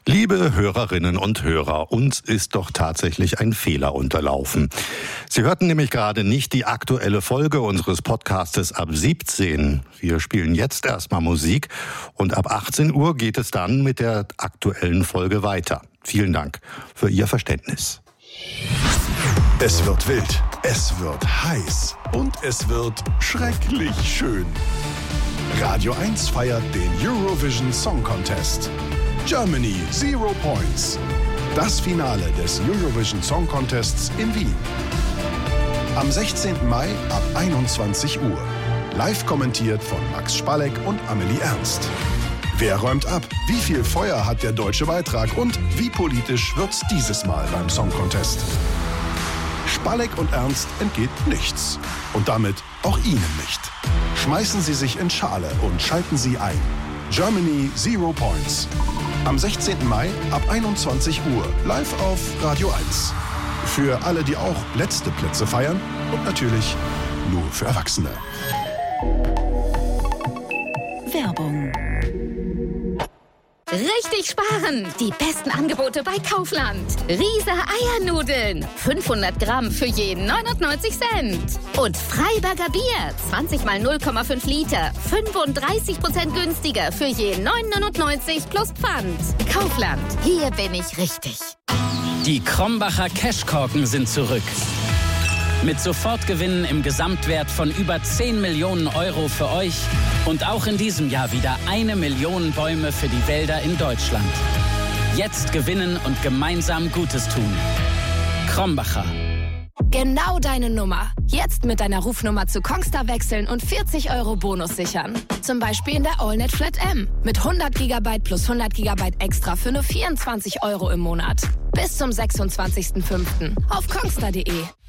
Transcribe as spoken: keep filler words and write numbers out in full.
Liebe Hörerinnen und Hörer, uns ist doch tatsächlich ein Fehler unterlaufen. Sie hörten nämlich gerade nicht die aktuelle Folge unseres Podcastes ab siebzehn. Wir spielen jetzt erstmal Musik und ab achtzehn Uhr geht es dann mit der aktuellen Folge weiter. Vielen Dank für Ihr Verständnis. Es wird wild, es wird heiß und es wird schrecklich schön. Radio eins feiert den Eurovision Song Contest. Germany Zero Points. Das Finale des Eurovision Song Contests in Wien. Am sechzehnten Mai ab einundzwanzig Uhr. Live kommentiert von Max Spalek und Amelie Ernst. Wer räumt ab? Wie viel Feuer hat der deutsche Beitrag? Und wie politisch wird's dieses Mal beim Song Contest? Spalek und Ernst entgeht nichts. Und damit auch Ihnen nicht. Schmeißen Sie sich in Schale und schalten Sie ein. Germany Zero Points. Am sechzehnten Mai ab einundzwanzig Uhr. Live auf Radio eins. Für alle, die auch letzte Plätze feiern. Und natürlich nur für Erwachsene. Werbung. Richtig sparen! Die besten Angebote bei Kaufland. Riese Eiernudeln. fünfhundert Gramm für jeden neunundneunzig Cent. Und Freiberger Bier. zwanzig mal null Komma fünf Liter. fünfunddreißig Prozent günstiger für jeden neun neunundneunzig plus Pfand. Kaufland. Hier bin ich richtig. Die Krombacher Cashkorken sind zurück. Mit Sofortgewinnen im Gesamtwert von über zehn Millionen Euro für euch und auch in diesem Jahr wieder eine Million Bäume für die Wälder in Deutschland. Jetzt gewinnen und gemeinsam Gutes tun. Krombacher. Genau deine Nummer. Jetzt mit deiner Rufnummer zu Kongstar wechseln und vierzig Euro Bonus sichern. Zum Beispiel in der AllNet Flat M. Mit hundert Gigabyte plus hundert Gigabyte extra für nur vierundzwanzig Euro im Monat. Bis zum sechsundzwanzigsten fünften auf kongstar punkt de.